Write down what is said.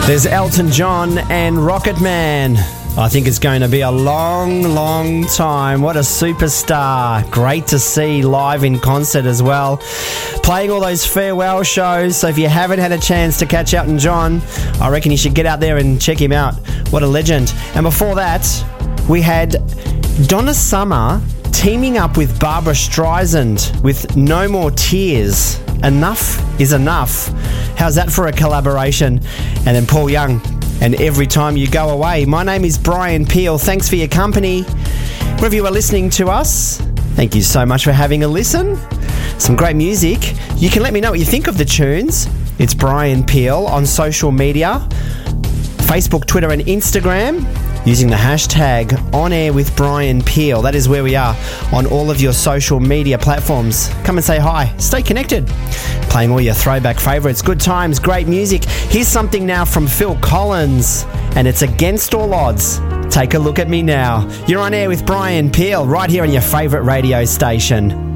There's Elton John and Rocket Man. I think it's going to be a long, long time. What a superstar. Great to see live in concert as well. Playing all those farewell shows. So if you haven't had a chance to catch Elton John, I reckon you should get out there and check him out. What a legend. And before that, we had Donna Summer teaming up with Barbra Streisand with No More Tears. Enough is enough. How's that for a collaboration? And then Paul Young and Every Time You Go Away. My name is Brian Peel. Thanks for your company. Wherever you are listening to us, thank you so much for having a listen. Some great music. You can let me know what you think of the tunes. It's Brian Peel on social media, Facebook, Twitter and Instagram, using the hashtag On Air with Brian Peel. That is where we are on all of your social media platforms. Come and say hi. Stay connected. Playing all your throwback favourites. Good times, great music. Here's something now from Phil Collins, and it's Against All Odds. Take a look at me now. You're on air with Brian Peel right here on your favourite radio station.